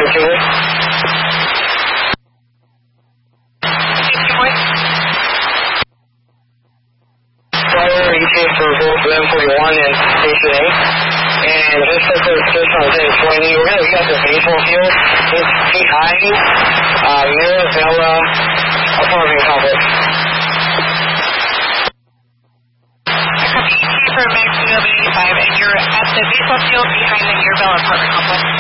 Kimberly. Flyer ETA for both 1141 and Station 8. And just for clarification on day 20, we're going to be at the baseball field. It's behind Mirabella apartment complex. For Max 85, and you're at the baseball field behind the Mirabella apartment complex.